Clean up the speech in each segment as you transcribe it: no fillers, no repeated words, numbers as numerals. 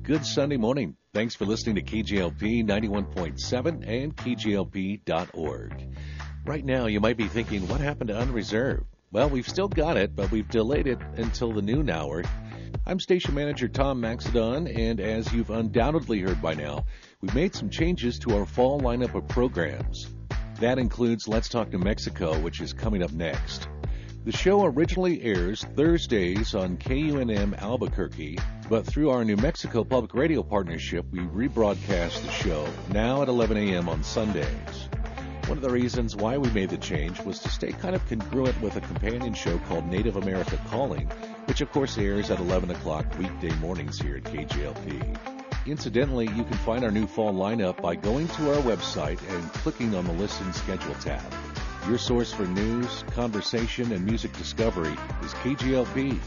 good Sunday morning. Thanks for listening to KGLP 91.7 and KGLP.org. Right now, you might be thinking, what happened to Unreserved? Well, we've still got it, but we've delayed it until the noon hour. I'm station manager Tom Maxedon, and as you've undoubtedly heard by now, we've made some changes to our fall lineup of programs. That includes Let's Talk New Mexico, which is coming up next. The show originally airs Thursdays on KUNM Albuquerque, but through our New Mexico Public Radio partnership, we rebroadcast the show now at 11 a.m. on Sundays. One of the reasons why we made the change was to stay kind of congruent with a companion show called Native America Calling, which of course airs at 11 o'clock weekday mornings here at KGLP. Incidentally, you can find our new fall lineup by going to our website and clicking on the Listen Schedule tab. Your source for news, conversation, and music discovery is KGLP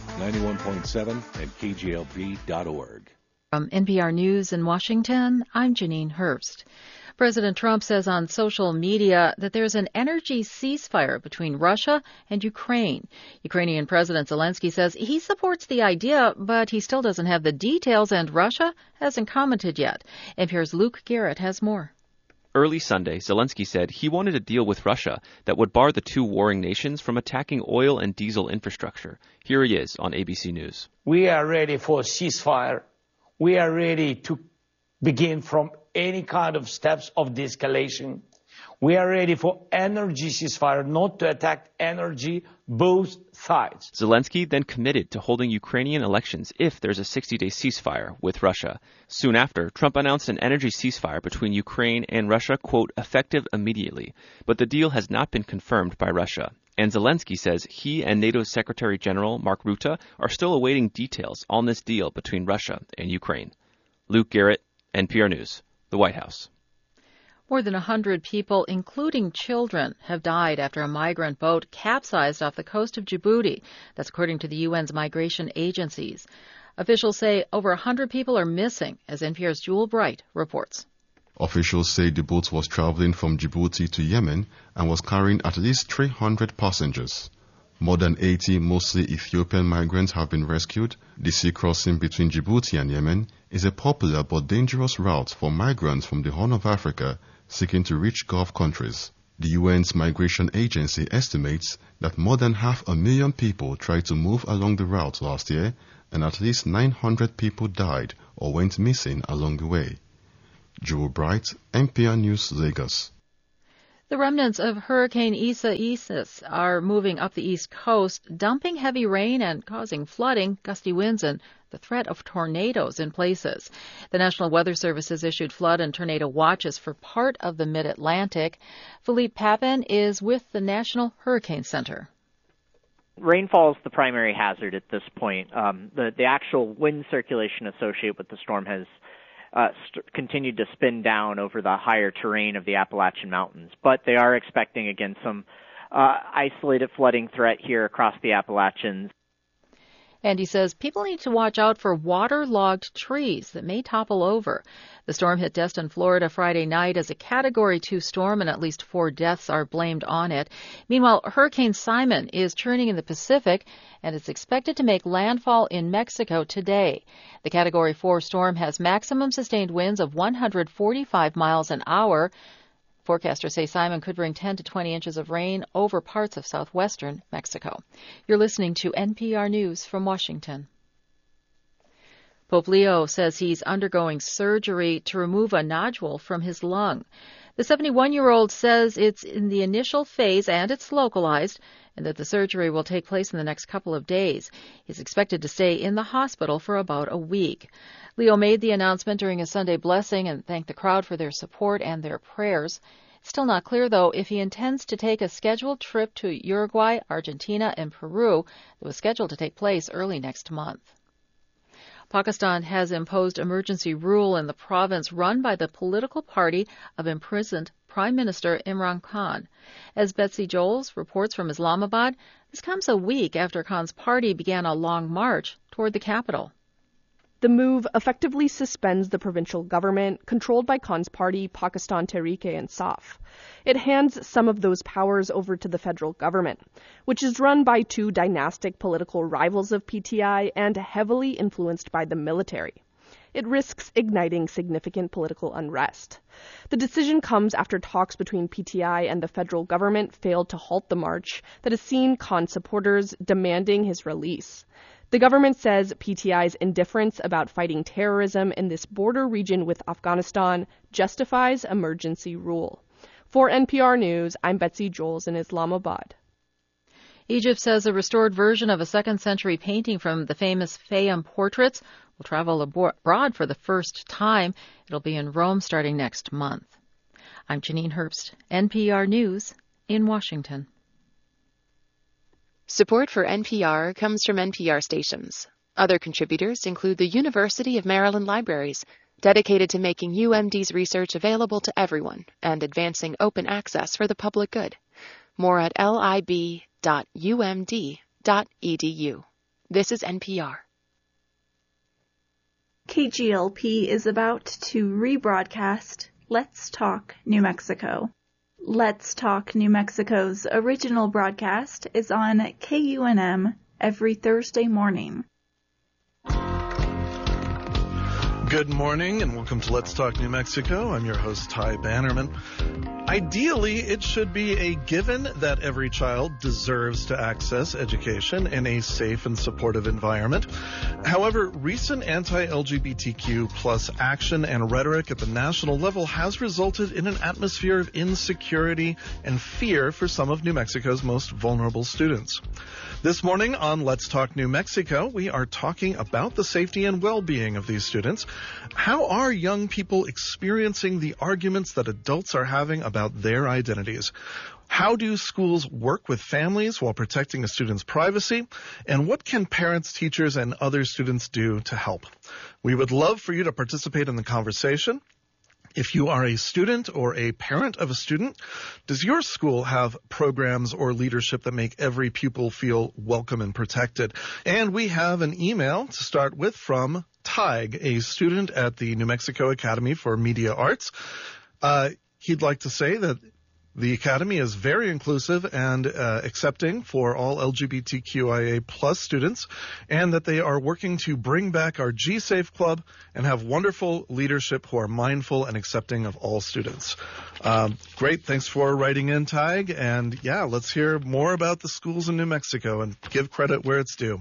91.7 and KGLP.org. From NPR News in Washington, I'm Janine Herbst. President Trump says on social media that there's an energy ceasefire between Russia and Ukraine. Ukrainian President Zelensky says he supports the idea, but he still doesn't have the details, and Russia hasn't commented yet. NPR's Luke Garrett has more. Early Sunday, Zelensky said he wanted a deal with Russia that would bar the two warring nations from attacking oil and diesel infrastructure. Here he is on ABC News. We are ready for a ceasefire. We are ready to begin from any kind of steps of de-escalation. We are ready for energy ceasefire, not to attack energy, both sides. Zelensky then committed to holding Ukrainian elections if there's a 60-day ceasefire with Russia. Soon after, Trump announced an energy ceasefire between Ukraine and Russia, quote, effective immediately. But the deal has not been confirmed by Russia. And Zelensky says he and NATO Secretary General Mark Rutte are still awaiting details on this deal between Russia and Ukraine. Luke Garrett, NPR News, the White House. More than 100 people, including children, have died after a migrant boat capsized off the coast of Djibouti. That's according to the UN's migration agencies. Officials say over 100 people are missing, as NPR's Jewel Bright reports. Officials say the boat was traveling from Djibouti to Yemen and was carrying at least 300 passengers. More than 80 mostly Ethiopian migrants have been rescued. The sea crossing between Djibouti and Yemen is a popular but dangerous route for migrants from the Horn of Africa seeking to reach Gulf countries. The UN's migration agency estimates that more than 500,000 people tried to move along the route last year, and at least 900 people died or went missing along the way. Joe Bright, NPR News, Lagos. The remnants of Hurricane Isaias are moving up the East Coast, dumping heavy rain and causing flooding, gusty winds, and the threat of tornadoes in places. The National Weather Service has issued flood and tornado watches for part of the Mid-Atlantic. Philippe Papin is with the National Hurricane Center. Rainfall is the primary hazard at this point. The actual wind circulation associated with the storm has continued to spin down over the higher terrain of the Appalachian Mountains. But they are expecting, again, some isolated flooding threat here across the Appalachians. And he says people need to watch out for waterlogged trees that may topple over. The storm hit Destin, Florida Friday night as a Category 2 storm, and at least 4 deaths are blamed on it. Meanwhile, Hurricane Simon is churning in the Pacific, and it's expected to make landfall in Mexico today. The Category 4 storm has maximum sustained winds of 145 miles an hour. Forecasters say Simon could bring 10 to 20 inches of rain over parts of southwestern Mexico. You're listening to NPR News from Washington. Pope Leo says he's undergoing surgery to remove a nodule from his lung. The 71-year-old says it's in the initial phase and it's localized, and that the surgery will take place in the next couple of days. He's expected to stay in the hospital for about a week. Leo made the announcement during a Sunday blessing and thanked the crowd for their support and their prayers. It's still not clear, though, if he intends to take a scheduled trip to Uruguay, Argentina, and Peru that was scheduled to take place early next month. Pakistan has imposed emergency rule in the province run by the political party of imprisoned Prime Minister Imran Khan. As Betsy Joels reports from Islamabad, this comes a week after Khan's party began a long march toward the capital. The move effectively suspends the provincial government controlled by Khan's party, Pakistan Tehreek-e-Insaf. It hands some of those powers over to the federal government, which is run by 2 dynastic political rivals of PTI and heavily influenced by the military. It risks igniting significant political unrest. The decision comes after talks between PTI and the federal government failed to halt the march that has seen Khan supporters demanding his release. The government says PTI's indifference about fighting terrorism in this border region with Afghanistan justifies emergency rule. For NPR News, I'm Betsy Jules in Islamabad. Egypt says a restored version of a second-century painting from the famous Fayum portraits will travel abroad for the first time. It'll be in Rome starting next month. I'm Janine Herbst, NPR News in Washington. Support for NPR comes from NPR stations. Other contributors include the University of Maryland Libraries, dedicated to making UMD's research available to everyone and advancing open access for the public good. More at lib.umd.edu. This is NPR. KGLP is about to rebroadcast Let's Talk New Mexico. Let's Talk New Mexico's original broadcast is on KUNM every Thursday morning. Good morning and welcome to Let's Talk New Mexico. I'm your host, Ty Bannerman. Ideally, it should be a given that every child deserves to access education in a safe and supportive environment. However, recent anti-LGBTQ plus action and rhetoric at the national level has resulted in an atmosphere of insecurity and fear for some of New Mexico's most vulnerable students. This morning on Let's Talk New Mexico, we are talking about the safety and well-being of these students. How are young people experiencing the arguments that adults are having about their identities? How do schools work with families while protecting a student's privacy? And what can parents, teachers, and other students do to help? We would love for you to participate in the conversation. If you are a student or a parent of a student, does your school have programs or leadership that make every pupil feel welcome and protected? And we have an email to start with from Tig, a student at the New Mexico Academy for Media Arts. He'd like to say that the Academy is very inclusive and accepting for all LGBTQIA plus students, and that they are working to bring back our G-Safe Club and have wonderful leadership who are mindful and accepting of all students. Great. Thanks for writing in, Tig. And yeah, let's hear more about the schools in New Mexico and give credit where it's due.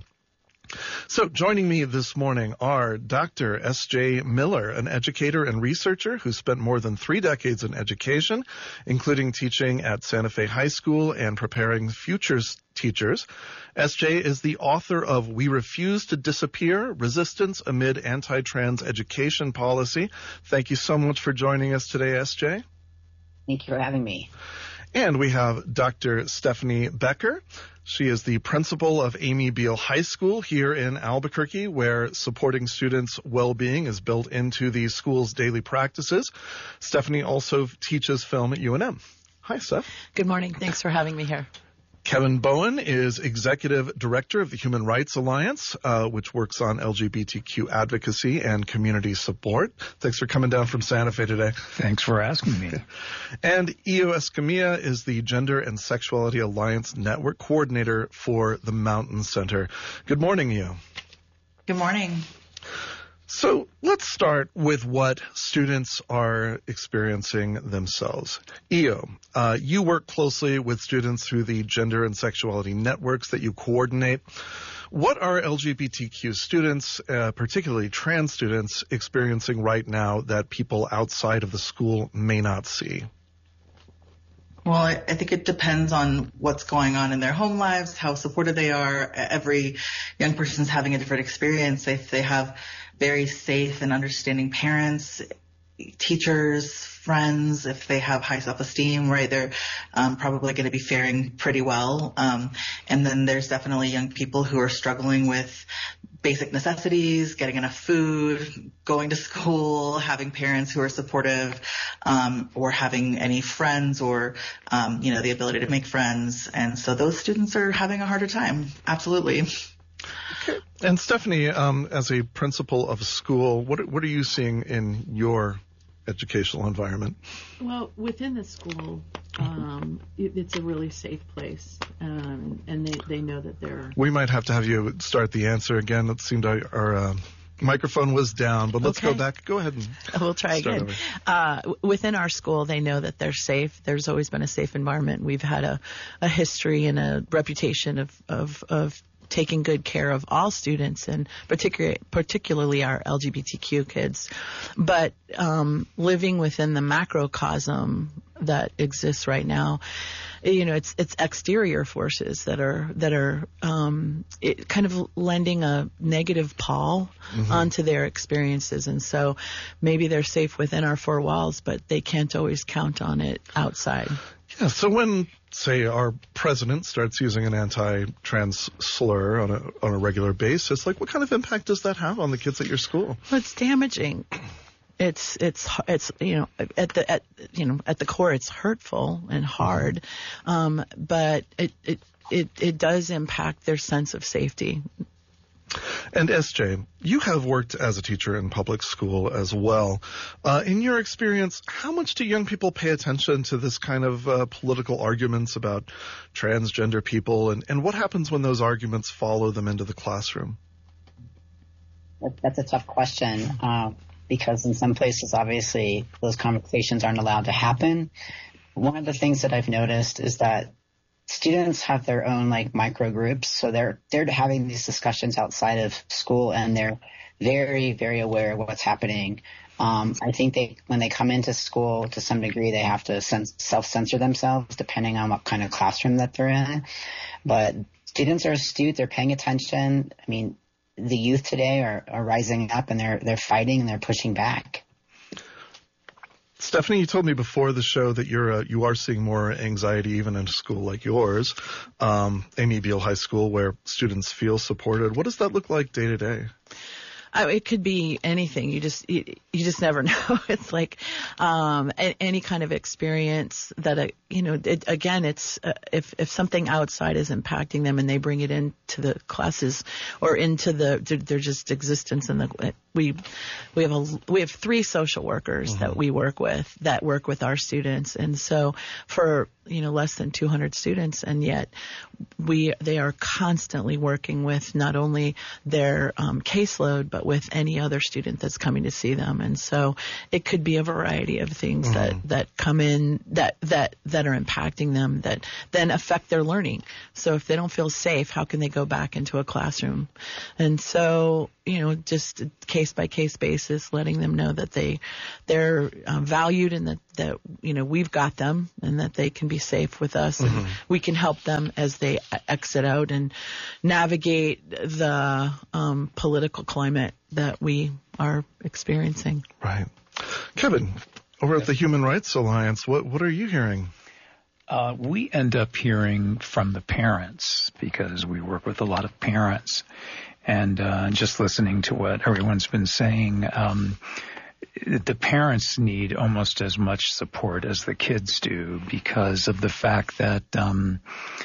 So joining me this morning are Dr. S.J. Miller, an educator and researcher who spent more than 3 decades in education, including teaching at Santa Fe High School and preparing future teachers. S.J. is the author of We Refuse to Disappear, Resistance Amid Anti-Trans Education Policy. Thank you so much for joining us today, S.J. Thank you for having me. And we have Dr. Stephanie Becker. She is the principal of Amy Beal High School here in Albuquerque, where supporting students' well-being is built into the school's daily practices. Stephanie also teaches film at UNM. Hi, Steph. Good morning. Thanks for having me here. Kevin Bowen is Executive Director of the Human Rights Alliance, which works on LGBTQ advocacy and community support. Thanks for coming down from Santa Fe today. Thanks for asking me. And Io Escamilla is the Gender and Sexuality Alliance Network Coordinator for the Mountain Center. Good morning, Io. Good morning. So let's start with what students are experiencing themselves. Io, you work closely with students through the gender and sexuality networks that you coordinate. What are LGBTQ students, particularly trans students, experiencing right now that people outside of the school may not see? Well, I think it depends on what's going on in their home lives, how supported they are. Every young person's having a different experience. If they have very safe and understanding parents, teachers, friends, if they have high self-esteem, right, they're probably going to be faring pretty well. And then there's definitely young people who are struggling with basic necessities, getting enough food, going to school, having parents who are supportive, or having any friends or, the ability to make friends. And so those students are having a harder time. Absolutely. Okay. And Stephanie, as a principal of a school, what are you seeing in your educational environment? Well, within the school, it's a really safe place, and they know that they're... We might have to have you start the answer again. It seemed our Microphone was down, but let's Okay. go back. Go ahead and We'll try start again. Within our school, they know that they're safe. There's always been a safe environment. We've had a history and a reputation of taking good care of all students, and particularly our LGBTQ kids. But living within the macrocosm that exists right now, it's exterior forces that are kind of lending a negative pall onto their experiences, and so maybe they're safe within our four walls, but they can't always count on it outside. Yeah, so when, say, our president starts using an anti-trans slur on a regular basis, like, what kind of impact does that have on the kids at your school? Well, it's damaging. It's at the core, it's hurtful and hard, but it does impact their sense of safety. And SJ, you have worked as a teacher in public school as well. In your experience, how much do young people pay attention to this kind of political arguments about transgender people, and what happens when those arguments follow them into the classroom? That's a tough question because in some places, obviously, those conversations aren't allowed to happen. One of the things that I've noticed is that students have their own micro groups, so they're having these discussions outside of school, and they're very, very aware of what's happening. I think when they come into school, to some degree, they have to self-censor themselves depending on what kind of classroom that they're in. But students are astute; they're paying attention. I mean, the youth today are rising up, and they're fighting and they're pushing back. Stephanie, you told me before the show that you are seeing more anxiety even in a school like yours, Amy Beale High School, where students feel supported. What does that look like day to day? It could be anything. You just never know. It's like any kind of experience that it's if something outside is impacting them and they bring it into the classes or into their just existence. And we have 3 social workers that we work with our students, and so for less than 200 students, and yet they are constantly working with not only their caseload, but with any other student that's coming to see them. And so it could be a variety of things that come in that are impacting them that then affect their learning. So if they don't feel safe, how can they go back into a classroom? And so just case by case basis, letting them know that they're valued, and that we've got them, and that they can be safe with us, and we can help them as they exit out and navigate the political climate that we are experiencing. Right. Kevin, over at the Human Rights Alliance, what are you hearing? We end up hearing from the parents, because we work with a lot of parents. And just listening to what everyone's been saying, the parents need almost as much support as the kids do, because of the fact that, the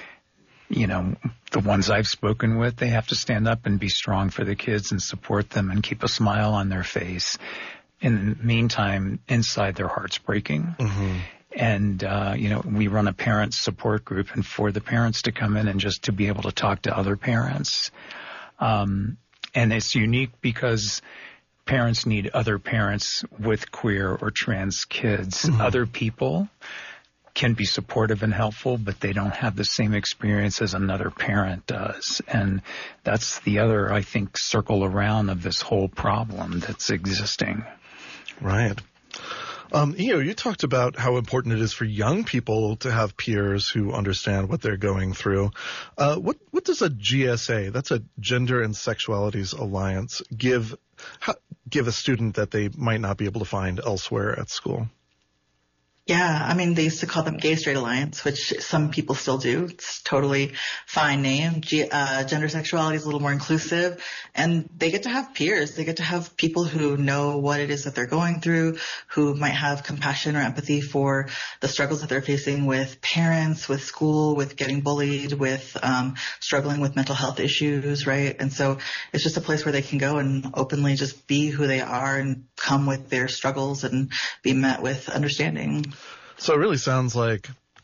ones I've spoken with, they have to stand up and be strong for the kids and support them and keep a smile on their face. In the meantime, inside their heart's breaking. And, we run a parent support group, and for the parents to come in and just to be able to talk to other parents. And it's unique because parents need other parents with queer or trans kids. Other people can be supportive and helpful, but they don't have the same experience as another parent does. And that's the other, I think, circle around of this whole problem that's existing. Right. You talked about how important it is for young people to have peers who understand what they're going through. What does a GSA, that's a Gender and Sexualities Alliance, give a student that they might not be able to find elsewhere at school? Yeah, they used to call them Gay Straight Alliance, which some people still do. It's totally fine name. Gender sexuality is a little more inclusive, and they get to have peers. They get to have people who know what it is that they're going through, who might have compassion or empathy for the struggles that they're facing with parents, with school, with getting bullied, with struggling with mental health issues, right? And so it's just a place where they can go and openly just be who they are and come with their struggles and be met with understanding. So it really sounds like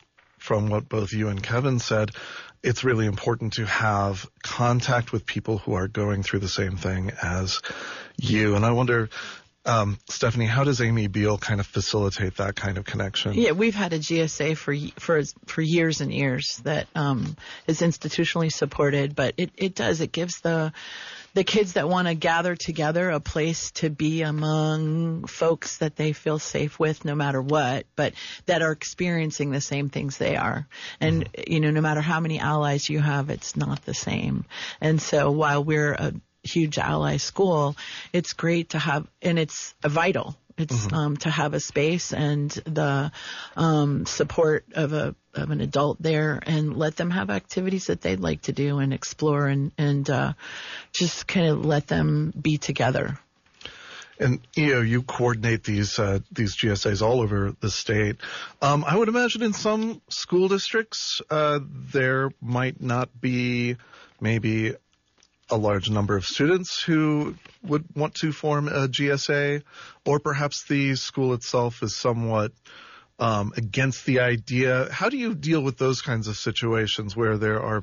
from what both you and Kevin said, it's really important to have contact with people who are going through the same thing as you. And I wonder, Stephanie, how does Amy Beal kind of facilitate that kind of connection? Yeah, we've had a GSA for years and years that is institutionally supported, but it gives the kids that want to gather together a place to be among folks that they feel safe with no matter what, but that are experiencing the same things they are. And, no matter how many allies you have, it's not the same. And so while we're a huge ally school, it's great to have, and it's vital. It's to have a space and the support of an adult there, and let them have activities that they'd like to do and explore, and just kind of let them be together. And you coordinate these GSAs all over the state. I would imagine in some school districts there might not be maybe a large number of students who would want to form a GSA, or perhaps the school itself is somewhat against the idea. How do you deal with those kinds of situations where there are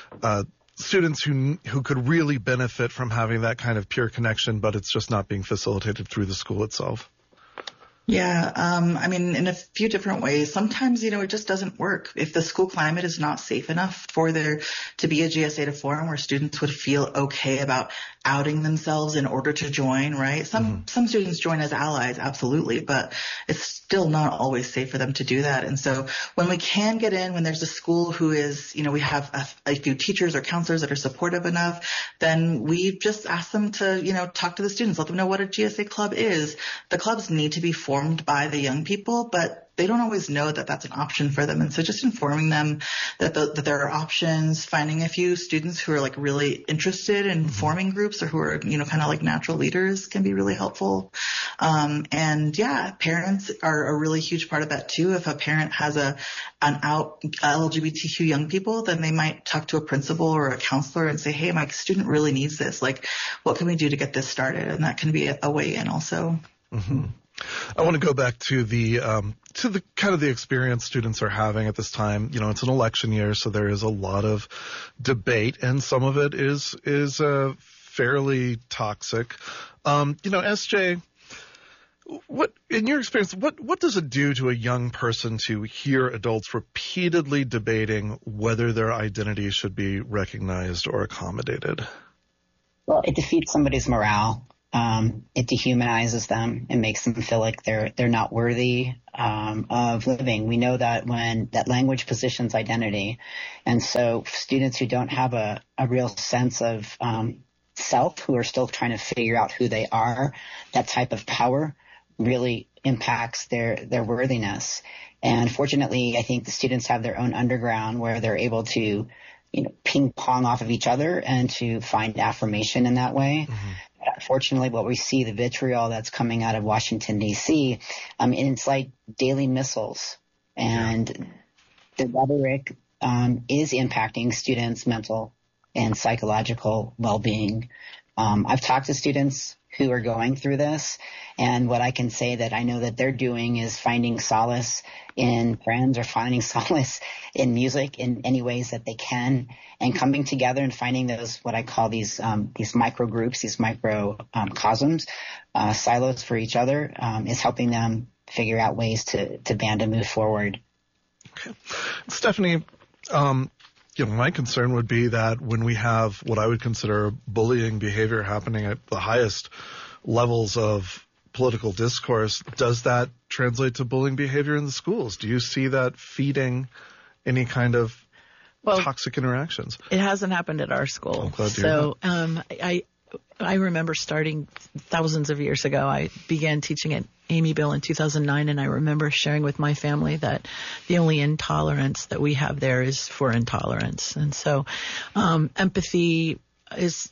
students who could really benefit from having that kind of peer connection, but it's just not being facilitated through the school itself? Yeah, in a few different ways. Sometimes, it just doesn't work. If the school climate is not safe enough for there to be a GSA to form where students would feel okay about outing themselves in order to join, right? Some students join as allies, absolutely, but it's still not always safe for them to do that. And so when we can get in, when there's a school who is, we have a few teachers or counselors that are supportive enough, then we just ask them to, talk to the students, let them know what a GSA club is. The clubs need to be formed by the young people, but they don't always know that that's an option for them. And so just informing them that there are options, finding a few students who are like really interested in forming groups or who are, kind of like natural leaders can be really helpful. And yeah, parents are a really huge part of that too. If a parent has an out LGBTQ young people, then they might talk to a principal or a counselor and say, hey, my student really needs this. Like, what can we do to get this started? And that can be a way in also. Mm-hmm. I want to go back to the kind of the experience students are having at this time. It's an election year, so there is a lot of debate, and some of it is fairly toxic. SJ, what in your experience, what does it do to a young person to hear adults repeatedly debating whether their identity should be recognized or accommodated? Well, it defeats somebody's morale. It dehumanizes them and makes them feel like they're not worthy of living. We know that when that language positions identity, and so students who don't have a real sense of self, who are still trying to figure out who they are, that type of power really impacts their worthiness. And fortunately, I think the students have their own underground where they're able to ping pong off of each other and to find affirmation in that way. Mm-hmm. Unfortunately, what we see, the vitriol that's coming out of Washington, D.C., it's like daily missiles. And the rhetoric is impacting students' mental and psychological well-being. I've talked to students who are going through this, and what I can say that I know that they're doing is finding solace in friends or finding solace in music in any ways that they can, and coming together and finding those, what I call these micro groups, these micro cosms, silos for each other, is helping them figure out ways to band and move forward. Okay. Stephanie, my concern would be that when we have what I would consider bullying behavior happening at the highest levels of political discourse, does that translate to bullying behavior in the schools? Do you see that feeding any kind of toxic interactions? It hasn't happened at our school. So I remember starting thousands of years ago. I began teaching at Amy Beal in 2009, and I remember sharing with my family that the only intolerance that we have there is for intolerance. And so empathy is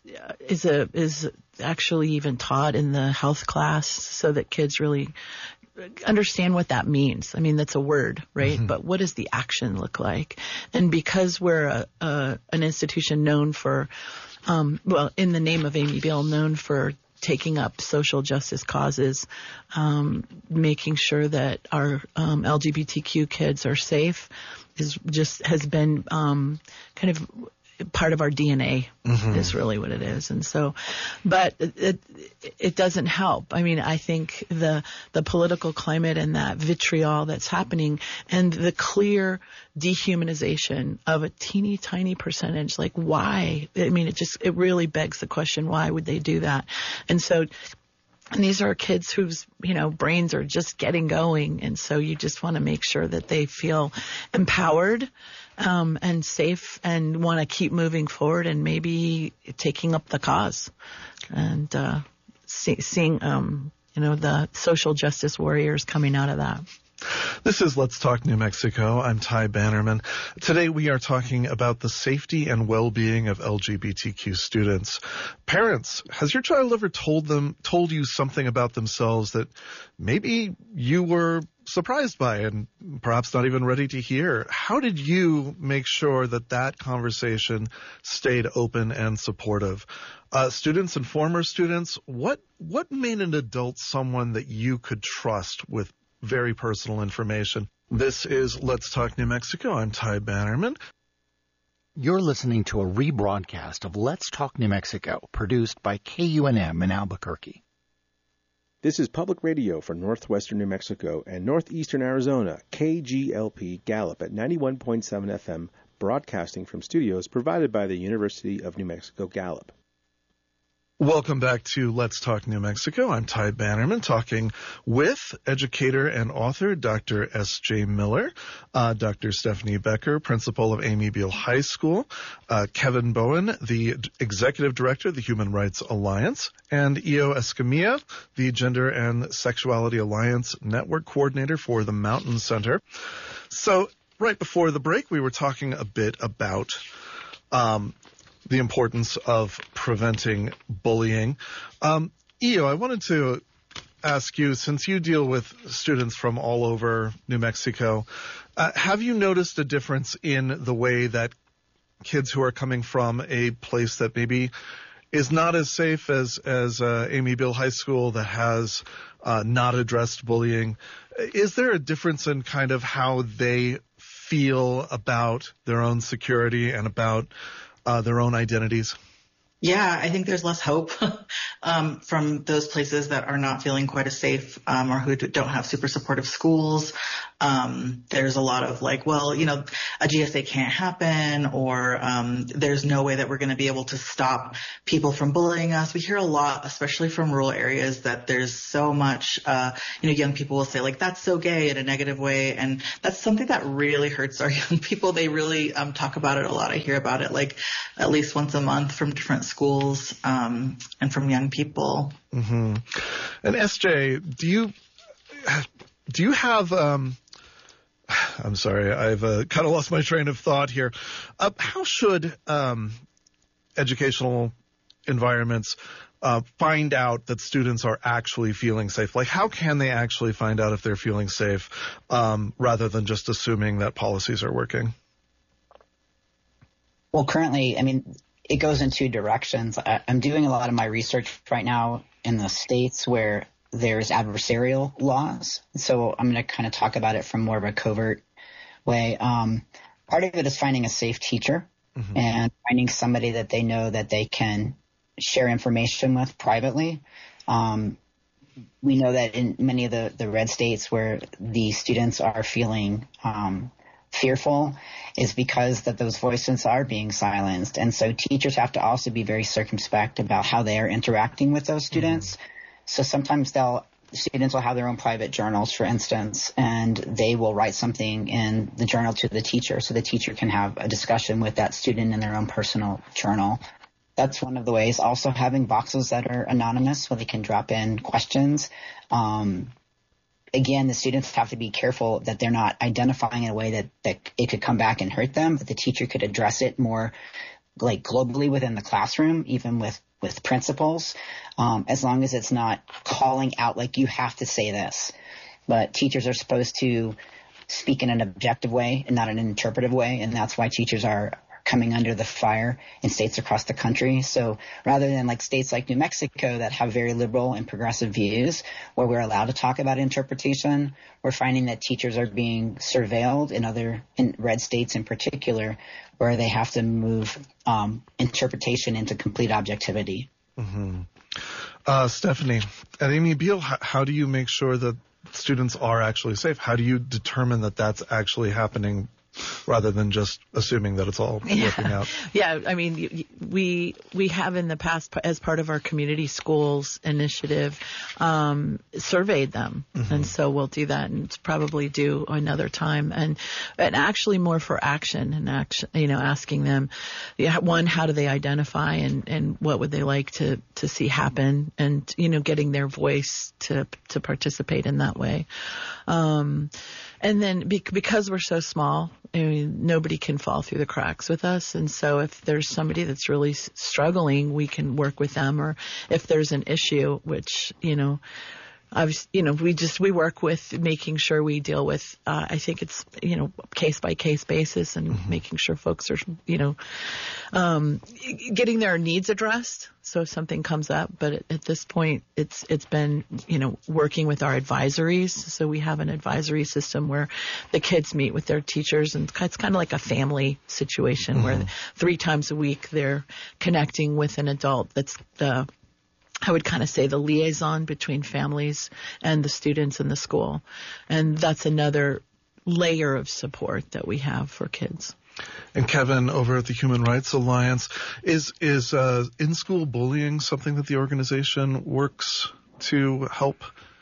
actually even taught in the health class so that kids really understand what that means. I mean, that's a word, right? Mm-hmm. But what does the action look like? And because we're an institution known for in the name of Amy Beal, known for taking up social justice causes, making sure that our LGBTQ kids are safe, has been kind of part of our DNA is really what it is. And so, but it doesn't help. I mean, I think the political climate and that vitriol that's happening and the clear dehumanization of a teeny tiny percentage, like why? I mean, it really begs the question, why would they do that? And so, and these are kids whose, brains are just getting going. And so you just want to make sure that they feel empowered and safe and want to keep moving forward and maybe taking up the cause and seeing, the social justice warriors coming out of that. This is Let's Talk New Mexico. I'm Ty Bannerman. Today we are talking about the safety and well-being of LGBTQ students. Parents, has your child ever told you something about themselves that maybe you were surprised by and perhaps not even ready to hear? How did you make sure that conversation stayed open and supportive? Students and former students, what made an adult someone that you could trust with very personal information? This is Let's Talk New Mexico. I'm Ty Bannerman. You're listening to a rebroadcast of Let's Talk New Mexico, produced by KUNM in Albuquerque. This is public radio for northwestern New Mexico and northeastern Arizona, KGLP Gallup at 91.7 FM, broadcasting from studios provided by the University of New Mexico Gallup. Welcome back to Let's Talk New Mexico. I'm Ty Bannerman, talking with educator and author Dr. S.J. Miller, Dr. Stephanie Becker, principal of Amy Beale High School, Kevin Bowen, the executive director of the Human Rights Alliance, and Io Escamilla, the Gender and Sexuality Alliance network coordinator for the Mountain Center. So right before the break, we were talking a bit about the importance of preventing bullying. Io, I wanted to ask you, since you deal with students from all over New Mexico, have you noticed a difference in the way that kids who are coming from a place that maybe is not as safe as Amy Beale High School that has not addressed bullying, is there a difference in kind of how they feel about their own security and about their own identities? Yeah, I think there's less hope from those places that are not feeling quite as safe or who don't have super supportive schools. There's a lot of like, well, a GSA can't happen, or there's no way that we're going to be able to stop people from bullying us. We hear a lot, especially from rural areas, that there's so much, young people will say like, that's so gay in a negative way. And that's something that really hurts our young people. They really talk about it a lot. I hear about it like at least once a month from different schools and from young people. Mm-hmm. And SJ, do you have I'm sorry, I've kind of lost my train of thought here. How should educational environments find out that students are actually feeling safe? Like, how can they actually find out if they're feeling safe rather than just assuming that policies are working? Well, currently, it goes in two directions. I'm doing a lot of my research right now in the states where there's adversarial laws. So I'm going to kind of talk about it from more of a covert way. Part of it is finding a safe teacher and finding somebody that they know that they can share information with privately. We know that in many of the red states where the students are feeling fearful is because that those voices are being silenced. And so teachers have to also be very circumspect about how they are interacting with those students. So sometimes students will have their own private journals, for instance, and they will write something in the journal to the teacher so the teacher can have a discussion with that student in their own personal journal. That's one of the ways. Also having boxes that are anonymous where they can drop in questions. Again, the students have to be careful that they're not identifying in a way that it could come back and hurt them, but the teacher could address it more like globally within the classroom, even with principals, as long as it's not calling out like you have to say this. But teachers are supposed to speak in an objective way and not an interpretive way, and that's why teachers are coming under the fire in states across the country. So rather than like states like New Mexico that have very liberal and progressive views where we're allowed to talk about interpretation, we're finding that teachers are being surveilled in red states in particular, where they have to move interpretation into complete objectivity. Mm-hmm. Stephanie, at Amy Beal, how do you make sure that students are actually safe? How do you determine that that's actually happening rather than just assuming that it's all working out? Yeah, I mean, we have in the past, as part of our community schools initiative, surveyed them. Mm-hmm. And so we'll do that and probably do another time. And actually more for action and asking them, one, how do they identify and what would they like to see happen, and, getting their voice to participate in that way. And then because we're so small, I mean, nobody can fall through the cracks with us. And so if there's somebody that's really struggling, we can work with them. Or if there's an issue, which, we work with making sure we deal with, I think it's, case by case basis, and mm-hmm. making sure folks are, getting their needs addressed. So if something comes up, but at this point, it's been, working with our advisories. So we have an advisory system where the kids meet with their teachers, and it's kind of like a family situation, mm-hmm. where 3 times a week they're connecting with an adult that's I would kind of say the liaison between families and the students in the school. And that's another layer of support that we have for kids. And Kevin, over at the Human Rights Alliance, is in-school bullying something that the organization works to help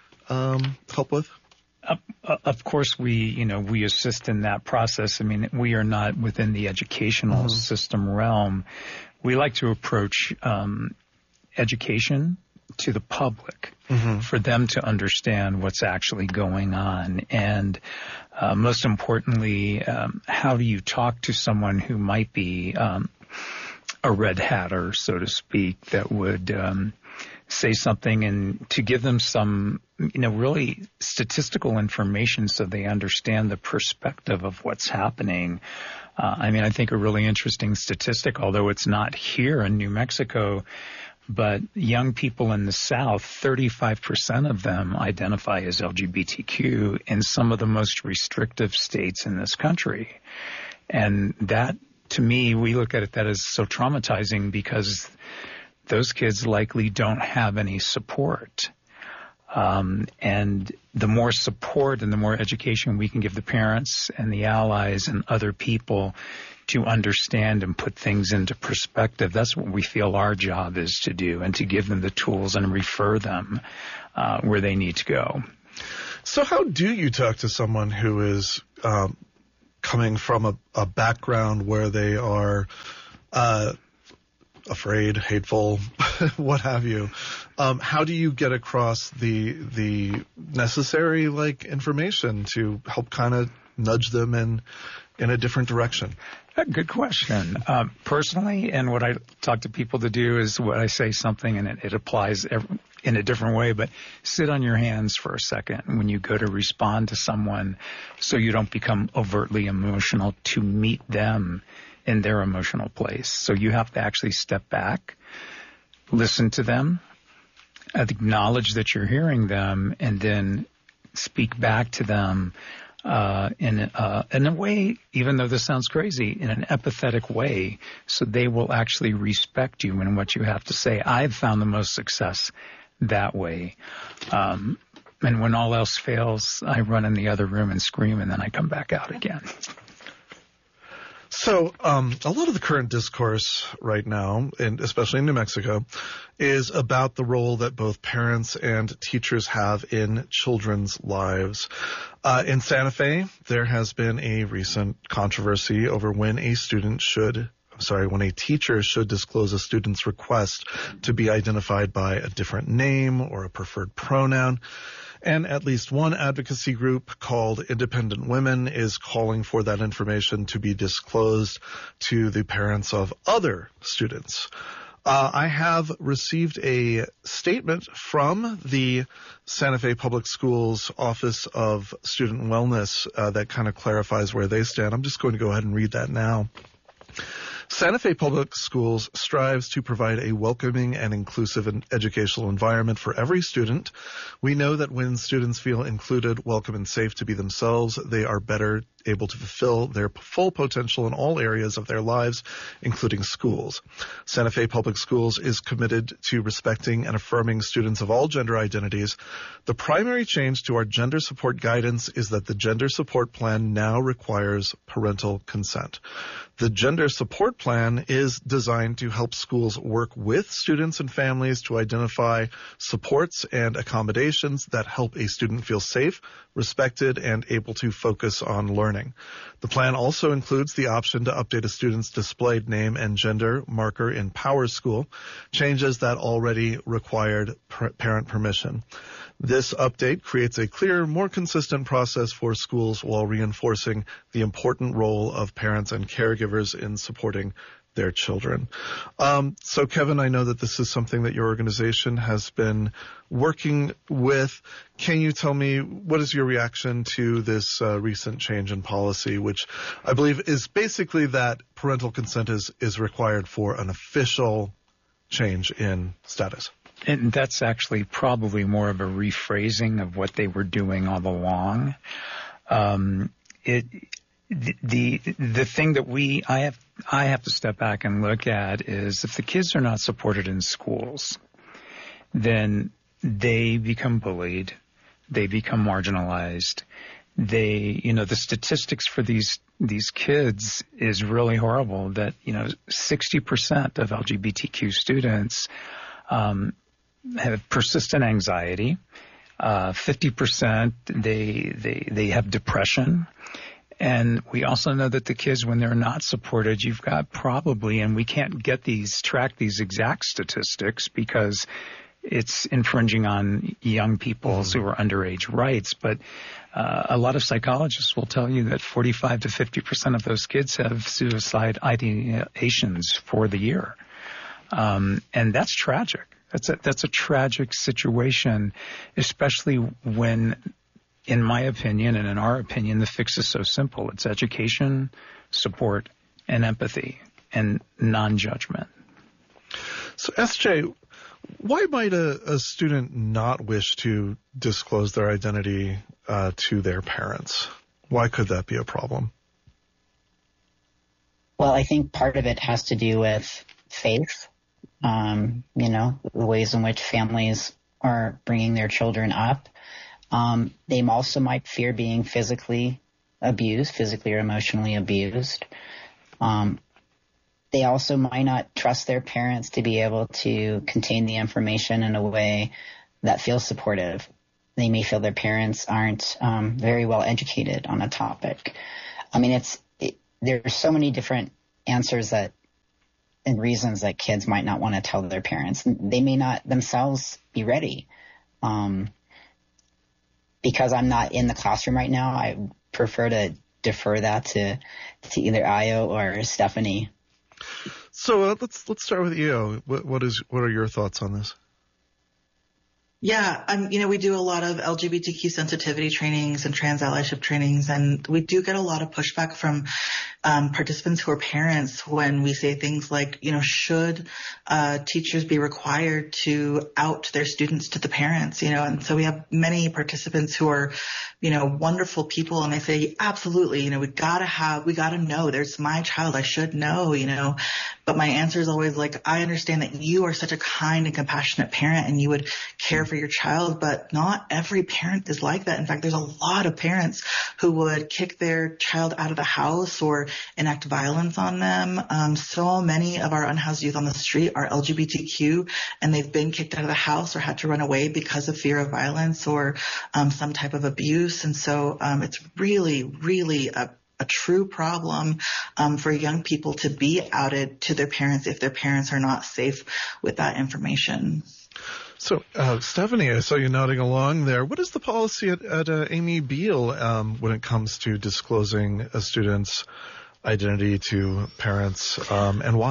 with? Of course, we assist in that process. I mean, we are not within the educational mm-hmm. system realm. We like to approach education to the public, mm-hmm. for them to understand what's actually going on. And most importantly, how do you talk to someone who might be a red hatter, so to speak, that would say something, and to give them some, really statistical information so they understand the perspective of what's happening. I think a really interesting statistic, although it's not here in New Mexico, but young people in the South, 35% of them identify as LGBTQ in some of the most restrictive states in this country. And that, to me, we look at it that as so traumatizing, because those kids likely don't have any support. And the more support and the more education we can give the parents and the allies and other people to understand and put things into perspective, that's what we feel our job is to do, and to give them the tools and refer them where they need to go. So how do you talk to someone who is coming from a background where they are afraid, hateful, what have you? How do you get across the necessary information to help kind of nudge them in a different direction? Good question. Personally, and what I talk to people to do is what I say something and it applies in a different way, but sit on your hands for a second when you go to respond to someone, so you don't become overtly emotional, to meet them in their emotional place. So you have to actually step back, listen to them, acknowledge that you're hearing them, and then speak back to them in a way, even though this sounds crazy, in an empathetic way, so they will actually respect you in what you have to say. I've found the most success that way. And when all else fails, I run in the other room and scream, and then I come back out again. So a lot of the current discourse right now, and especially in New Mexico, is about the role that both parents and teachers have in children's lives. In Santa Fe, there has been a recent controversy over when a teacher should disclose a student's request to be identified by a different name or a preferred pronoun. And at least one advocacy group called Independent Women is calling for that information to be disclosed to the parents of other students. I have received a statement from the Santa Fe Public Schools Office of Student Wellness that kind of clarifies where they stand. I'm just going to go ahead and read that now. Santa Fe Public Schools strives to provide a welcoming and inclusive educational environment for every student. We know that when students feel included, welcome, and safe to be themselves, they are better able to fulfill their full potential in all areas of their lives, including schools. Santa Fe Public Schools is committed to respecting and affirming students of all gender identities. The primary change to our gender support guidance is that the gender support plan now requires parental consent. The gender support plan is designed to help schools work with students and families to identify supports and accommodations that help a student feel safe, respected, and able to focus on learning. The plan also includes the option to update a student's displayed name and gender marker in PowerSchool, changes that already required parent permission. This update creates a clearer, more consistent process for schools while reinforcing the important role of parents and caregivers in supporting their children. So, Kevin, I know that this is something that your organization has been working with. Can you tell me what is your reaction to this recent change in policy, which I believe is basically that parental consent is required for an official change in status? And that's actually probably more of a rephrasing of what they were doing all along. The thing that I have to step back and look at is if the kids are not supported in schools, then they become bullied, they become marginalized. The statistics for these kids is really horrible. That 60% of LGBTQ students have persistent anxiety. 50% they have depression. And we also know that the kids, when they're not supported, you've got probably, and we can't track these exact statistics because it's infringing on young people's who are underage rights. But a lot of psychologists will tell you that 45 to 50% of those kids have suicide ideations for the year. And that's tragic. That's a tragic situation, especially when, in my opinion and in our opinion, the fix is so simple. It's education, support, and empathy, and non-judgment. So, SJ, why might a student not wish to disclose their identity to their parents? Why could that be a problem? Well, I think part of it has to do with faith. The ways in which families are bringing their children up. They also might fear being physically or emotionally abused. They also might not trust their parents to be able to contain the information in a way that feels supportive. They may feel their parents aren't very well educated on a topic. I mean, there's so many different answers and reasons that kids might not want to tell their parents. They may not themselves be ready. Because I'm not in the classroom right now, I prefer to defer that to either Ayo or Stephanie. So let's start with you. What are your thoughts on this? Yeah, we do a lot of LGBTQ sensitivity trainings and trans allyship trainings, and we do get a lot of pushback from participants who are parents when we say things like, should teachers be required to out their students to the parents, and so we have many participants who are, wonderful people, and they say, absolutely, we gotta know, there's my child, I should know, but my answer is always like, I understand that you are such a kind and compassionate parent and you would care for your child, but not every parent is like that. In fact, there's a lot of parents who would kick their child out of the house or enact violence on them. So many of our unhoused youth on the street are LGBTQ, and they've been kicked out of the house or had to run away because of fear of violence or some type of abuse. And so it's really, really a true problem for young people to be outed to their parents if their parents are not safe with that information. So, Stephanie, I saw you nodding along there. What is the policy at Amy Beal when it comes to disclosing a student's identity to parents, and why?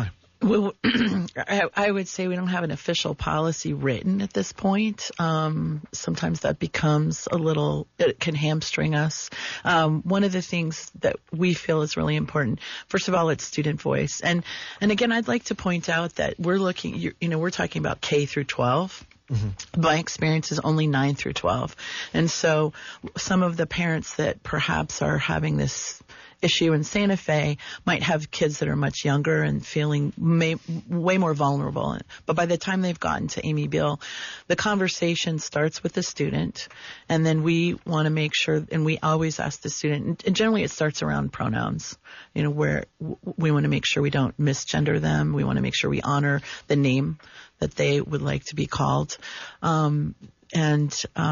Well, I would say we don't have an official policy written at this point. Sometimes that becomes it can hamstring us. One of the things that we feel is really important, first of all, it's student voice. And again, I'd like to point out that we're talking about K through 12. Mm-hmm. My experience is only 9 through 12. And so some of the parents that perhaps are having this issue in Santa Fe might have kids that are much younger and feeling way more vulnerable. But by the time they've gotten to Amy Beal, the conversation starts with the student, and then we want to make sure, and we always ask the student, and generally it starts around pronouns, where we want to make sure we don't misgender them. We want to make sure we honor the name that they would like to be called. We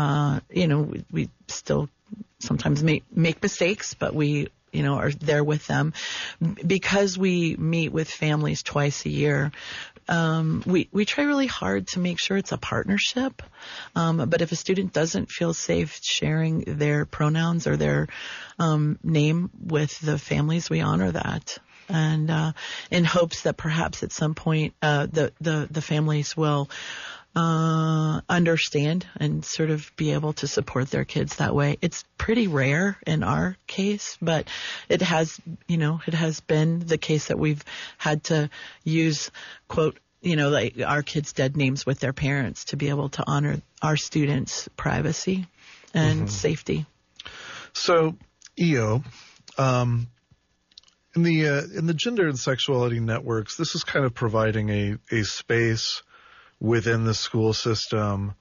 still sometimes make mistakes, but we are there with them. Because we meet with families twice a year, we try really hard to make sure it's a partnership. But if a student doesn't feel safe sharing their pronouns or their name with the families, we honor that. And in hopes that perhaps at some point the families will understand and sort of be able to support their kids that way. It's pretty rare in our case, but it has been the case that we've had to use, quote, like our kids' dead names with their parents to be able to honor our students' privacy and safety. So, EO, in the gender and sexuality networks, this is kind of providing a space within the school system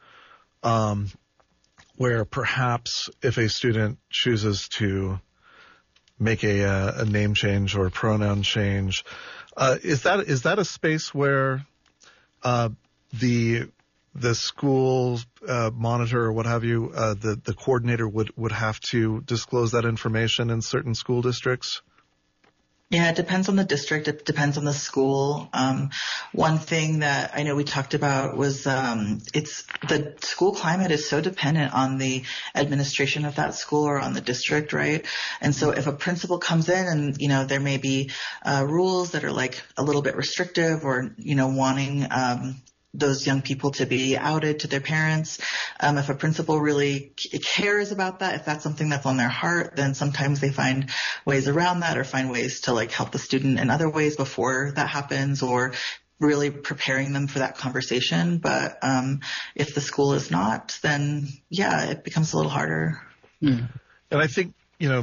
where perhaps if a student chooses to make a name change or a pronoun change, is that a space where the school monitor or what have you, the coordinator would have to disclose that information in certain school districts? Yeah, it depends on the district. It depends on the school. One thing that I know we talked about was the school climate is so dependent on the administration of that school or on the district, right? And so if a principal comes in and, there may be rules that are like a little bit restrictive or, wanting those young people to be outed to their parents. If a principal really cares about that, if that's something that's on their heart, then sometimes they find ways around that or find ways to help the student in other ways before that happens, or really preparing them for that conversation. But if the school is not, then it becomes a little harder. And I think,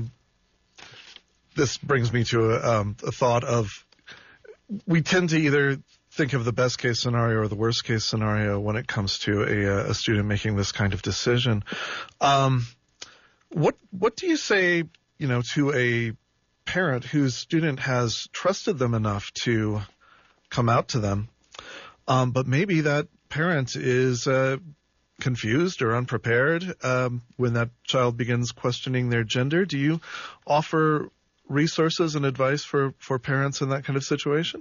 this brings me to a thought of, we tend to either think of the best case scenario or the worst case scenario when it comes to a student making this kind of decision. What do you say, to a parent whose student has trusted them enough to come out to them, but maybe that parent is confused or unprepared when that child begins questioning their gender? Do you offer resources and advice for parents in that kind of situation?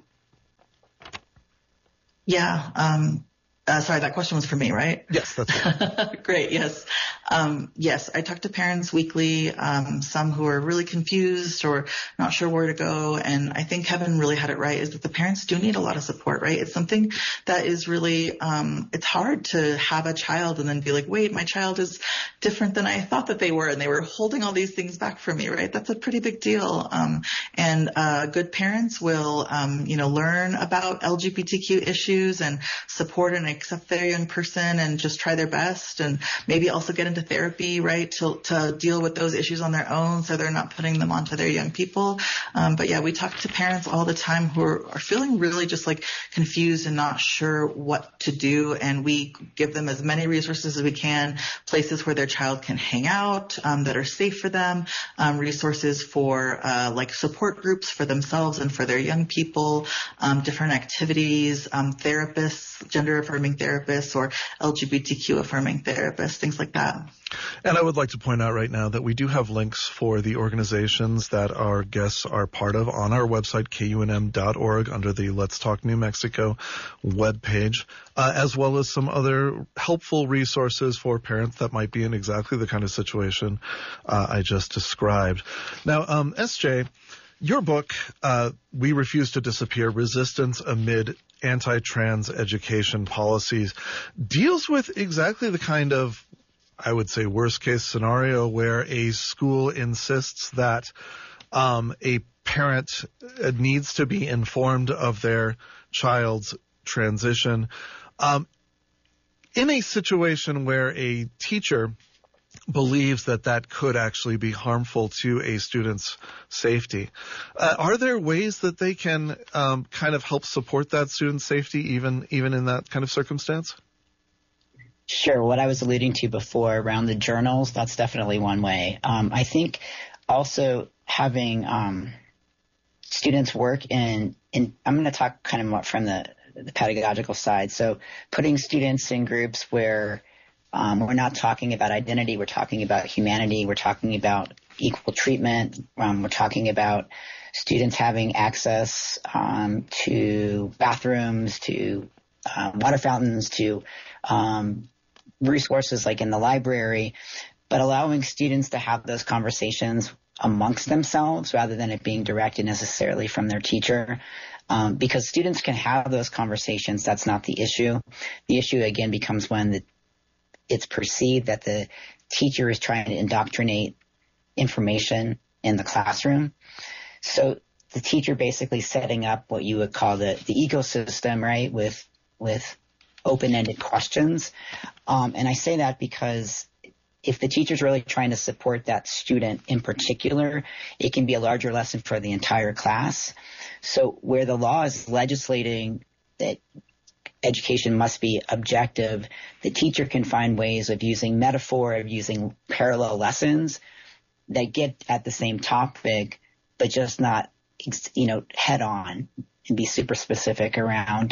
Yeah. Sorry, that question was for me, right? Yes, that's right. Great. Yes. Yes, I talk to parents weekly, some who are really confused or not sure where to go. And I think Kevin really had it right, is that the parents do need a lot of support, right? It's something that is really, it's hard to have a child and then be like, wait, my child is different than I thought that they were. And they were holding all these things back from me, right? That's a pretty big deal. And good parents will, learn about LGBTQ issues and support and accept their young person and just try their best, and maybe also get into therapy, right, to deal with those issues on their own so they're not putting them onto their young people. But yeah, we talk to parents all the time who are feeling really just confused and not sure what to do, and we give them as many resources as we can, places where their child can hang out that are safe for them, resources for support groups for themselves and for their young people, different activities, therapists, gender affirming therapists or LGBTQ affirming therapists, things like that. And I would like to point out right now that we do have links for the organizations that our guests are part of on our website, KUNM.org, under the Let's Talk New Mexico webpage, as well as some other helpful resources for parents that might be in exactly the kind of situation I just described. Now, SJ, Your book, We Refuse to Disappear, Resistance Amid Anti-Trans Education Policies, deals with exactly the kind of, I would say, worst-case scenario where a school insists that a parent needs to be informed of their child's transition. In a situation where a teacher believes that could actually be harmful to a student's safety, are there ways that they can kind of help support that student's safety even in that kind of circumstance? Sure. What I was alluding to before around the journals, that's definitely one way. I think also having students work in I'm going to talk kind of more from the pedagogical side. So putting students in groups where we're not talking about identity, we're talking about humanity, we're talking about equal treatment, we're talking about students having access to bathrooms, to water fountains, to resources like in the library, but allowing students to have those conversations amongst themselves rather than it being directed necessarily from their teacher. Because students can have those conversations, that's not the issue. The issue, again, becomes when it's perceived that the teacher is trying to indoctrinate information in the classroom. So the teacher basically setting up what you would call the ecosystem, right, with open-ended questions. And I say that because if the teacher's really trying to support that student in particular, it can be a larger lesson for the entire class. So where the law is legislating that education must be objective, the teacher can find ways of using metaphor, of using parallel lessons that get at the same topic, but just not, head on, and be super specific around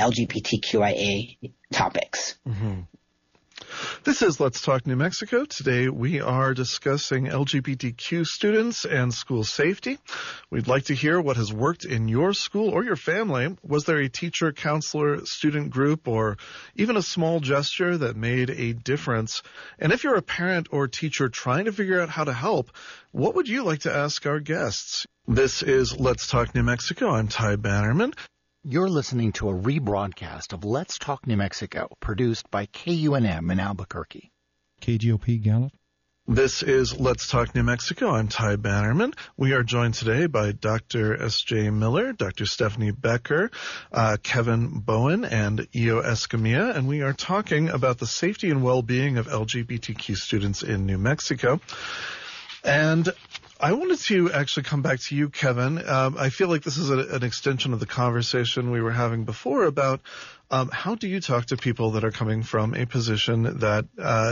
LGBTQIA topics. Mm-hmm. This is Let's Talk New Mexico. Today we are discussing LGBTQ students and school safety. We'd like to hear what has worked in your school or your family. Was there a teacher, counselor, student group, or even a small gesture that made a difference? And if you're a parent or teacher trying to figure out how to help, what would you like to ask our guests? This is Let's Talk New Mexico. I'm Ty Bannerman. You're listening to a rebroadcast of Let's Talk New Mexico, produced by KUNM in Albuquerque. KGLP Gallup. This is Let's Talk New Mexico. I'm Ty Bannerman. We are joined today by Dr. S.J. Miller, Dr. Stephanie Becker, Kevin Bowen, and Io Escamilla, and we are talking about the safety and well-being of LGBTQ students in New Mexico. And I wanted to actually come back to you, Kevin. I feel like this is an extension of the conversation we were having before about how do you talk to people that are coming from a position that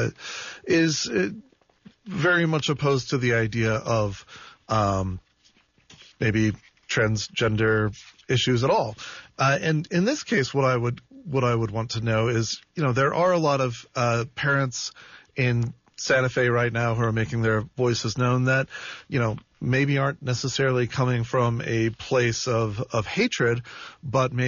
is very much opposed to the idea of maybe transgender issues at all. And in this case, what I would want to know is, there are a lot of parents in Santa Fe right now who are making their voices known that, maybe aren't necessarily coming from a place of hatred, but maybe